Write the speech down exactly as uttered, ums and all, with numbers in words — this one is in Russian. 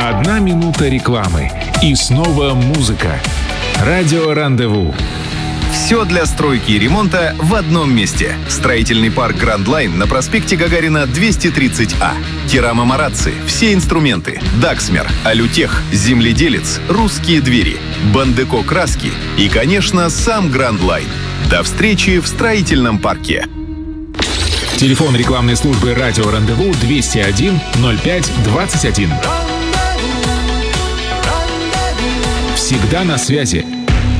Одна минута рекламы. И снова музыка. Радио Рандеву. Все для стройки и ремонта в одном месте. Строительный парк Grand Line на проспекте Гагарина двести тридцать А. Керама Марацци, все инструменты, Даксмер, Алютех, Земледелец, Русские двери, Бандеко краски и, конечно, сам Grand Line. До встречи в строительном парке. Телефон рекламной службы «Радио Рандеву» двести один ноль пять двадцать один. Всегда на связи.